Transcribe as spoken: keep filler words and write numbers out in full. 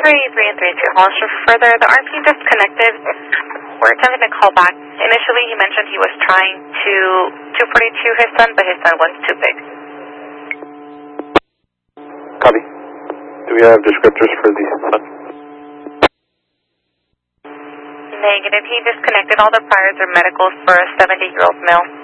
three three and three two. Hollister, further, the R P disconnected. We're attempting to call back. Initially, he mentioned he was trying to two forty-two his son, but his son was too big. Copy. Do we have descriptors for the son? Negative. He disconnected. All the priors are medicals for a seventy-year-old male.